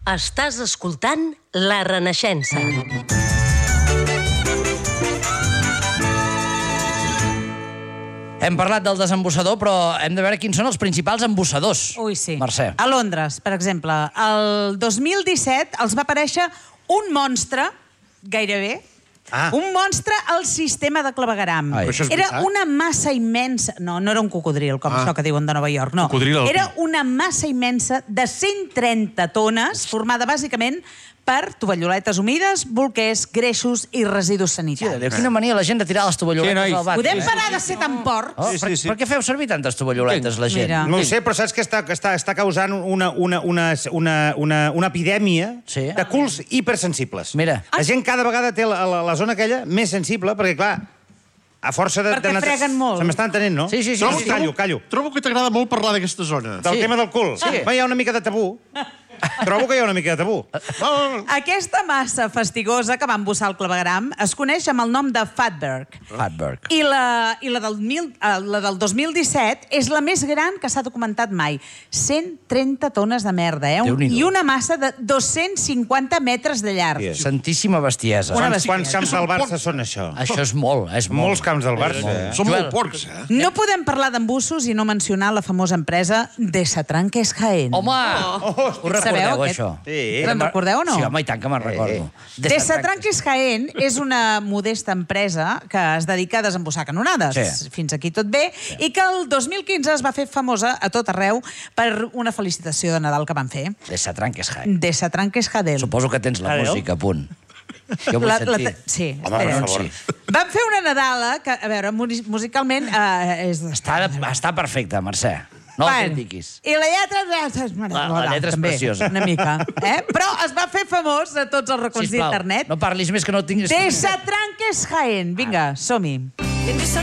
Estàs escoltant La Renaixença. Hem parlat del desembussador, però hem de veure quins són els principals embussadors. Ui, sí. Mercè. A Londres, per exemple, el 2017 els va aparèixer un monstre, gairebé, un monstre al sistema de clavegueram. Era una massa immensa... No, no era un cocodril, com això que diuen de Nova York, no. Era una massa immensa de 130 tones, formada bàsicament per tovalloletes humides, bolquers, greixos i residus sanitaris. Quina mania la gent de tirar les tovalloletes al bat. Podem parar de ser tan porcs? Per què feu servir tantes tovalloletes, la gent? No ho sé, però saps que està causant una epidèmia de culs hipersensibles. Mira. La gent cada vegada té la zona aquella més sensible, perquè, clar, a força de... Perquè freguen molt. Se m'està entenent, no? Sí. Callo. Trobo que t'agrada molt parlar d'aquesta zona. Del tema del cul. Hi ha una mica de tabú. Trobo que hi ha una mica de tabú. Aquesta massa fastigosa que va embussar el clavegueram es coneix amb el nom de Fatberg. I la del 2017 és la més gran que s'ha documentat mai. 130 tones de merda, I una massa de 250 metres de llarg. Santíssima bestiesa. Quants camps del Barça són, això? Això és molt, Molts camps del Barça. Són molt porcs, No podem parlar d'embussos i no mencionar la famosa empresa Desatranques Jaén. Home! Ho recordeu, això? Te'n recordeu o no? Sí, home, i tant que me'n recordo. Desatranques Jaén és una modesta empresa que es dedica a desembussar canonades. Fins aquí tot bé. I que el 2015 es va fer famosa a tot arreu per una felicitació de Nadal que van fer. Desatranques Jaén. Desatranques Jaén. Suposo que tens la música a punt. Jo vull sentir. Sí, home, per favor. Van fer una Nadala que, a veure, musicalment... Està perfecta, Mercè. No el critiquis. I la lletra... La lletra és preciosa. Una mica. Però es va fer famós a tots els racons d'internet. No parlis més que no tinguis... Desatranques Jaén. Vinga, som-hi.